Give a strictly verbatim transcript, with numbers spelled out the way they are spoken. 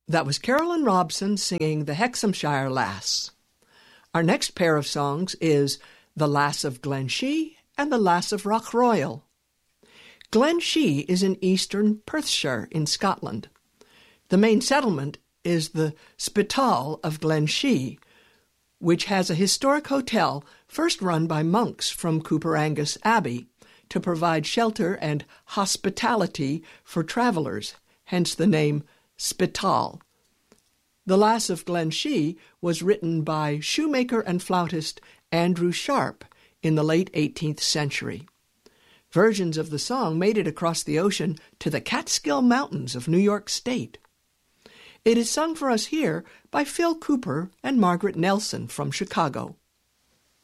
That was Carolyn Robson singing The Hexhamshire Lass. Our next pair of songs is The Lass of Glenshee and The Lass of Rockroyal. Glenshee is in eastern Perthshire in Scotland. The main settlement is the Spital of Glenshee, which has a historic hotel first run by monks from Cooperangus Abbey to provide shelter and hospitality for travelers, hence the name Spital. The Lass of Glenshee was written by shoemaker and flautist Andrew Sharp in the late eighteenth century. Versions of the song made it across the ocean to the Catskill Mountains of New York State. It is sung for us here by Phil Cooper and Margaret Nelson from Chicago.